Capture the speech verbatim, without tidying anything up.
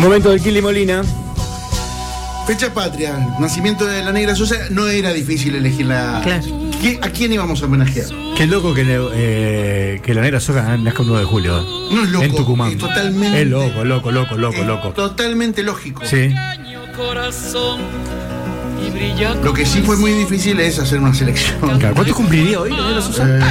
Momento del Kili Molina. Fecha patria, nacimiento de la Negra Sosa, no era difícil elegir la... Claro. ¿Qué- ¿A quién íbamos a homenajear? Qué loco que, le- eh, que la Negra Sosa nazca un nueve de julio. No es loco, En Tucumán. es totalmente... Es loco, loco, loco, loco, es loco. Totalmente lógico. Sí. Lo que sí fue muy difícil es hacer una selección. Claro, ¿cuánto cumpliría hoy la Negra Sosa? Eh,